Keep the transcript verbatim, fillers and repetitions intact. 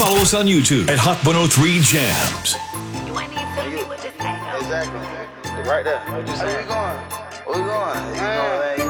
Follow us on YouTube at Hot one oh three Jams. You ain't even tell me what to say. Exactly. Right there. What you saying? Where we going? Where we going? You know, man,